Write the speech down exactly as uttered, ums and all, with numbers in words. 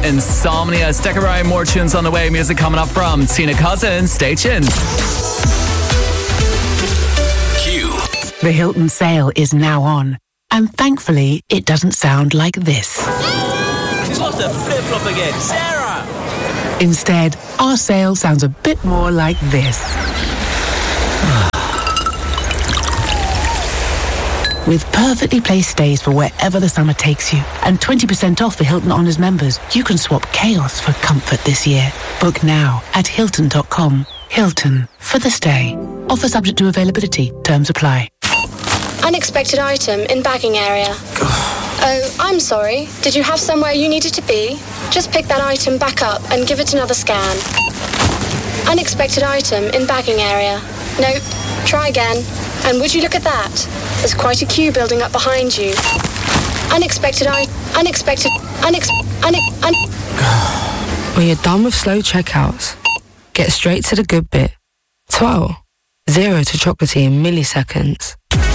Insomnia. Stick around, more tunes on the way. Music coming up from Tina Cousins. Stay tuned. Q. The Hilton sale is now on. And thankfully, it doesn't sound like this. She's lost her flip-flop again. Sarah! Instead, our sale sounds a bit more like this. With perfectly placed stays for wherever the summer takes you and twenty percent off for Hilton Honors members, you can swap chaos for comfort this year. Book now at hilton dot com. Hilton, for the stay. Offer subject to availability. Terms apply. Unexpected item in bagging area. Oh, I'm sorry. Did you have somewhere you needed to be? Just pick that item back up and give it another scan. Unexpected item in bagging area. Nope. Try again. And would you look at that? There's quite a queue building up behind you. Unexpected I... Unexpected... Unex... Une... Un... When you're done with slow checkouts, get straight to the good bit. twelve. Zero to chocolatey in milliseconds.